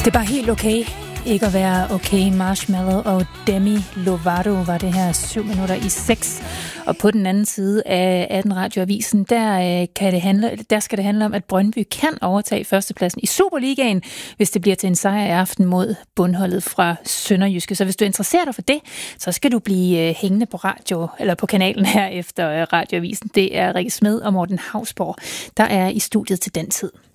Det er bare helt okay ikke at være okay. Marshmallow og Demi Lovato var det her 7:07. Og på den anden side af den radioavisen, der skal det handle om, at Brøndby kan overtage førstepladsen i Superligaen, hvis det bliver til en sejr i aften mod bundholdet fra Sønderjyske. Så hvis du interesserer dig for det, så skal du blive hængende på radio eller på kanalen her efter radioavisen. Det er Rikke Smed og Morten Hausborg, der er i studiet til den tid.